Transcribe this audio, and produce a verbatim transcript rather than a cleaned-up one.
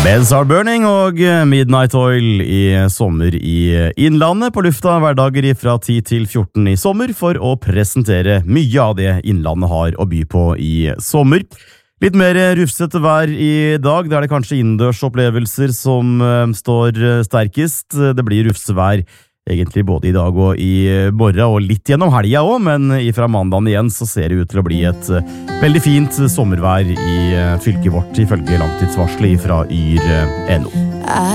Beds are burning og Midnight Oil i sommer i Innlandet på lufta hverdager fra ti til fjorten i sommer for å presentere mye av det Innlandet har å by på i sommer. Litt mer rufsete vær i dag, det er det kanskje innendørsopplevelser som står sterkest. Det blir rufsevær egentlig både i dag og i morgen og litt gjennom helga også, men fra mandagen igjen så ser det ut til å bli et veldig fint sommervær i fylket vårt ifølge langtidsvarselet fra yr punktum no.